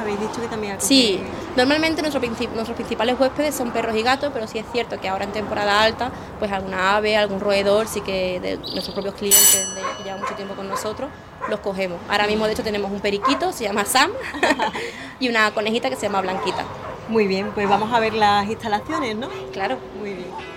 habéis dicho que también acogéis. Sí, normalmente nuestros principales huéspedes son perros y gatos, pero sí es cierto que ahora en temporada alta, pues alguna ave, algún roedor, sí que de nuestros propios clientes que llevan mucho tiempo con nosotros, los cogemos. Ahora mismo, de hecho, tenemos un periquito, se llama Sam, y una conejita que se llama Blanquita. Muy bien, pues vamos a ver las instalaciones, ¿no? Claro. Muy bien.